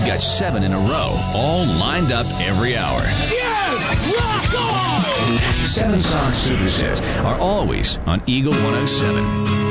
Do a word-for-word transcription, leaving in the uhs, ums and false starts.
got seven in a row, all lined up every hour. Yes! Rock on! Seven Song Super Sets are always on Eagle one oh seven.